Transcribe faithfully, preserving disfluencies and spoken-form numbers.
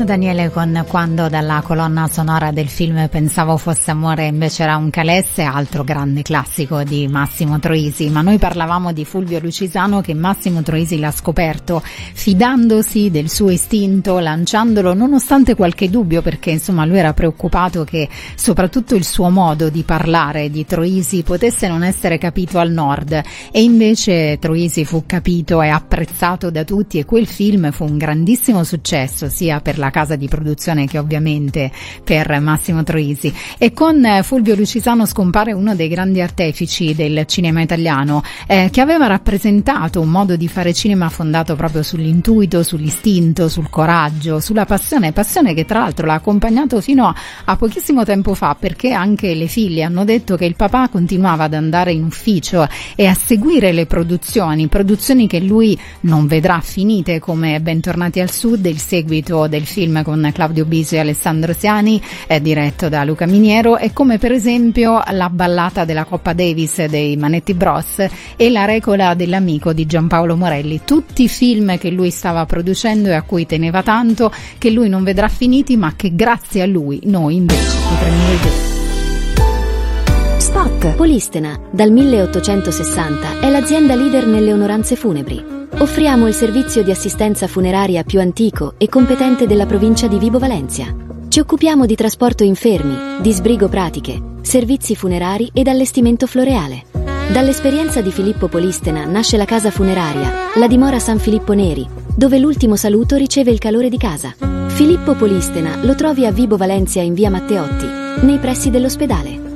Daniele con Quando, dalla colonna sonora del film Pensavo fosse amore invece era un calesse, altro grande classico di Massimo Troisi. Ma noi parlavamo di Fulvio Lucisano, che Massimo Troisi l'ha scoperto fidandosi del suo istinto, lanciandolo nonostante qualche dubbio, perché insomma lui era preoccupato che soprattutto il suo modo di parlare di Troisi potesse non essere capito al nord, e invece Troisi fu capito e apprezzato da tutti, e quel film fu un grandissimo successo sia per la casa di produzione che ovviamente per Massimo Troisi. E con Fulvio Lucisano scompare uno dei grandi artefici del cinema italiano, eh, che aveva rappresentato un modo di fare cinema fondato proprio sull'intuito, sull'istinto, sul coraggio, sulla passione, passione che tra l'altro l'ha accompagnato fino a, a pochissimo tempo fa, perché anche le figlie hanno detto che il papà continuava ad andare in ufficio e a seguire le produzioni, produzioni che lui non vedrà finite, come Bentornati al Sud, il seguito del film con Claudio Bisio e Alessandro Siani, eh, diretto da Luca Miniero, e come per esempio La ballata della Coppa Davis dei Manetti Bros e La regola dell'amico di Giampaolo Morelli, tutti film che lui stava producendo e a cui teneva tanto, che lui non vedrà finiti, ma che grazie a lui noi invece potremmo vedere. Spot. Polistena, dal milleottocentosessanta, è l'azienda leader nelle onoranze funebri. Offriamo il servizio di assistenza funeraria più antico e competente della provincia di Vibo Valentia. Ci occupiamo di trasporto infermi, di sbrigo pratiche, servizi funerari ed allestimento floreale. Dall'esperienza di Filippo Polistena nasce la casa funeraria, la dimora San Filippo Neri, dove l'ultimo saluto riceve il calore di casa. Filippo Polistena lo trovi a Vibo Valentia in via Matteotti, nei pressi dell'ospedale.